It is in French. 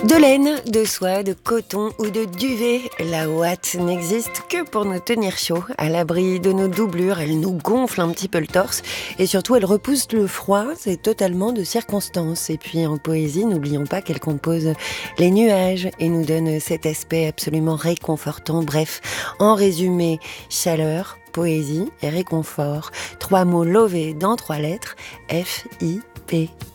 De laine, de soie, de coton ou de duvet, la ouate n'existe que pour nous tenir chaud. À l'abri de nos doublures, elle nous gonfle un petit peu le torse et surtout elle repousse le froid, c'est totalement de circonstance. Et puis en poésie, n'oublions pas qu'elle compose les nuages et nous donne cet aspect absolument réconfortant. Bref, en résumé, chaleur, poésie et réconfort. 3 mots lovés dans 3 lettres, F-I-P.